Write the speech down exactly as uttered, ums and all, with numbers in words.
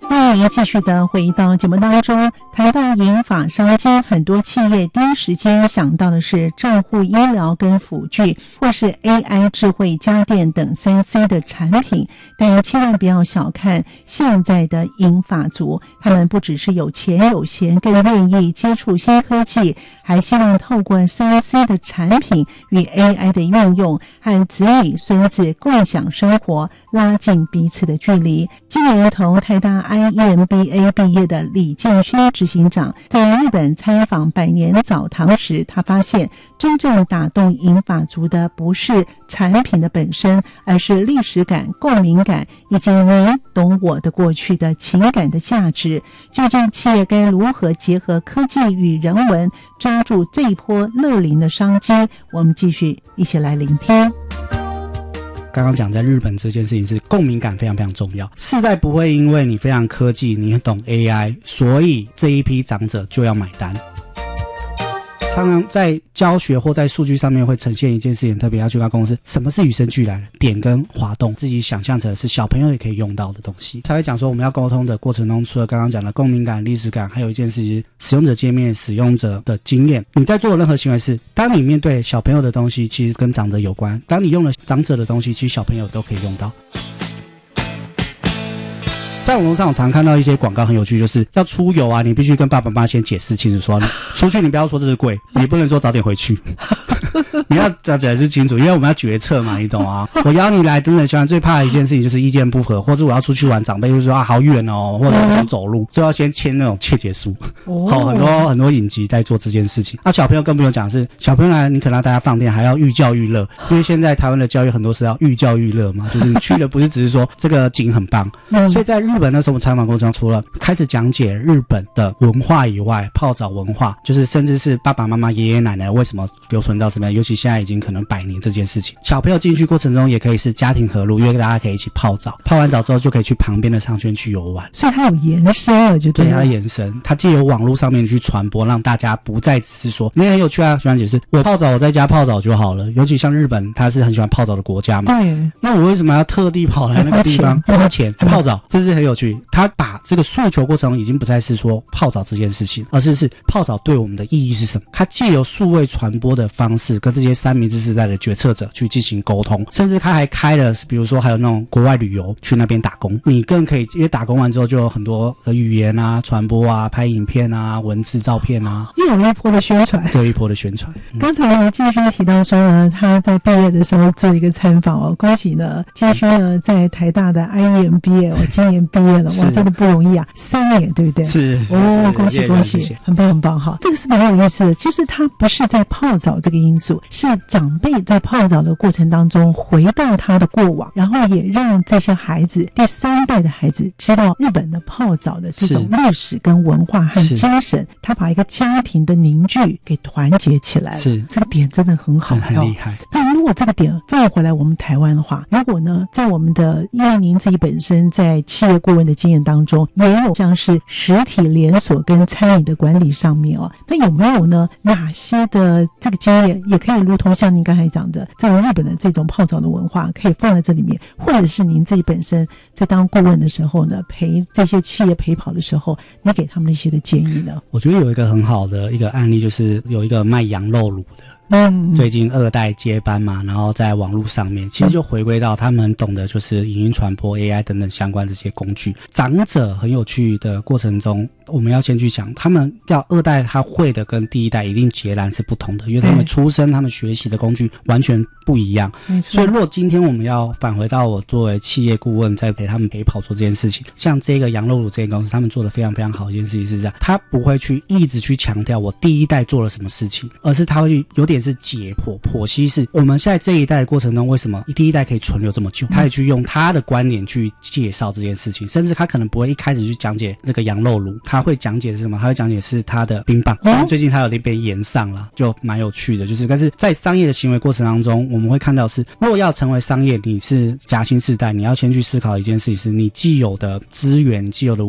欢迎继续的回到节目当中。谈到银发商机，很多企业第一时间想到的是照护医疗跟辅具，或是 A I 智慧家电等 三 C 的产品。但千万不要小看现在的银发族，他们不只是有钱有闲，更愿意接触新科技，还希望透过 三 C 的产品与 A I 的运用，和子女孙子共享生活，拉近彼此的距离。今年从台大 I E M B A 毕业的李建勋执行长在日本参访百年澡堂时，他发现真正打动银发族的不是产品的本身，而是历史感、共鸣感以及你懂我的过去的情感的价值。究竟企业该如何结合科技与人文，抓住这一波乐龄的商机？我们继续一起来聆听。 刚刚讲在日本这件事情是共鸣感非常非常重要，世代不会因为你非常科技，你懂 A I， 所以这一批长者就要买单。常常在教学或在数据上面会呈现一件事情，特别要去跟公司，什么是与生俱来的点跟滑动，自己想象成是小朋友也可以用到的东西。才会讲说我们要沟通的过程中，除了刚刚讲的共鸣感、历史感，还有一件事情使用者界面、使用者的经验。你在做的任何行为是，当你面对小朋友的东西，其实跟长者有关，当你用了长者的东西，其实小朋友都可以用到。在网络上我常看到一些广告很有趣，就是要出游啊，你必须跟爸爸妈妈先解释清楚，说出去你不要说这是贵，你不能说早点回去你要讲解释清楚，因为我们要决策嘛，你懂啊？我邀你来，真的喜欢最怕的一件事情就是意见不合，或者我要出去玩，长辈就说啊好远哦，或者我想走路，就要先签那种切结书。好、哦，很多很多影集在做这件事情。那、啊、小朋友更不用讲，是小朋友来，你可能要大家放电，还要寓教育乐，因为现在台湾的教育很多是要寓教育乐嘛，就是你去了不是只是说这个景很棒，所以在日本那时候我们采访过程中，除了开始讲解日本的文化以外，泡澡文化，就是甚至是爸爸妈妈、爷爷奶奶为什么留存到这边，尤其现在已经可能百年这件事情。小朋友进去过程中也可以是家庭合录，因为大家可以一起泡澡，泡完澡之后就可以去旁边的商圈去游玩， 所以它有延伸了，就对了。 对，它延伸，它藉由网络上面去传播，让大家不再只是说，那很有趣啊，喜欢解释我泡澡，我在家泡澡就好了。尤其像日本，它是很喜欢泡澡的国家嘛。 对。 那我为什么要特地跑来那个地方花钱泡澡？这是很有趣。他把这个诉求过程已经不再是说泡澡这件事情，而是是泡澡对我们的意义是什么？它借由数位传播的方式，跟这些三明治时代的决策者去进行沟通，甚至他还开了，比如说还有那种国外旅游去那边打工，你更可以因为打工完之后就有很多的语言啊、传播啊、拍影片啊、文字、照片啊， 又有一波的宣传， 对一波的宣传。 嗯、刚才呢，建勋提到说呢，他在毕业的时候做一个参访哦，恭喜呢，建勋呢在台大的 I E M B A 哦，今年毕业了，哇，真的不容易啊，三年对不对？ 是哦，恭喜恭喜，很棒很棒哈！这个是蛮有意思的，就是他不是在泡澡这个因素，是长辈在泡澡的过程当中回到他的过往，然后也让这些孩子第三代的孩子知道日本的泡澡的这种历史跟文化和精神，他把一个家庭的凝聚给团结起来了。是这个点真的很好， 很厉害。 但如果这个点放回来我们台湾的话，如果呢，在我们的因为您自己本身在企业顾问的经验当中，也有像是实体连锁跟餐饮的管理上面哦，那有没有呢哪些的这个经验也可以如同像您刚才讲的，在日本的这种泡澡的文化可以放在这里面，或者是您自己本身在当顾问的时候呢，陪这些企业陪跑的时候，你给他们一些的建议呢？ 我觉得有一个很好的一个案例，就是有一个卖羊肉卤的。 嗯， 最近二代接班嘛，然后在网络上面，其实就回归到他们很懂得就是影音传播、A I 等等相关这些工具。长者很有趣的过程中，我们要先去想，他们要二代他会的跟第一代一定截然是不同的，因为他们出生、他们学习的工具完全不一样。所以如果今天我们要返回到我作为企业顾问，在陪他们陪跑做这件事情，像这个羊肉卤这间公司，他们做的非常非常好的一件事情是这样，他不会去一直去强调我第一代做了什么事情，而是他会去有点是解剖剖析，是我们现在这一代的过程中，为什么第一代可以存留这么久，他也去用他的观点去介绍这件事情，甚至他可能不会一开始去讲解那个羊肉卤，他会讲解是什么，他会讲解是他的冰棒、嗯、最近他有那边延上了，就蛮有趣的，就是但是在商业的行为过程当中，我们会看到是，如果要成为商业，你是夹心世代，你要先去思考一件事情，是你既有的资源、既有的